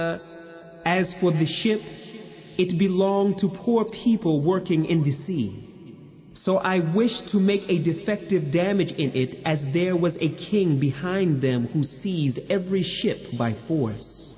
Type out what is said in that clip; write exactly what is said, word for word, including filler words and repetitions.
As for the ship, it belonged to poor people working in the sea. So I wished to make a defective damage in it, as there was a king behind them who seized every ship by force.